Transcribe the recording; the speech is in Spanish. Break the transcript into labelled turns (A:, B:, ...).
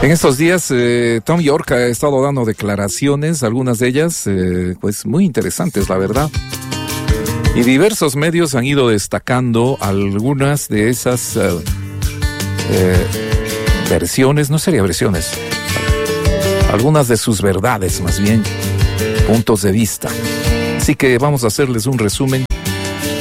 A: En estos días, Thom Yorke ha estado dando declaraciones, algunas de ellas, pues muy interesantes, la verdad. Y diversos medios han ido destacando algunas de esas versiones, no sería versiones, algunas de sus verdades, más bien, puntos de vista. Así que vamos a hacerles un resumen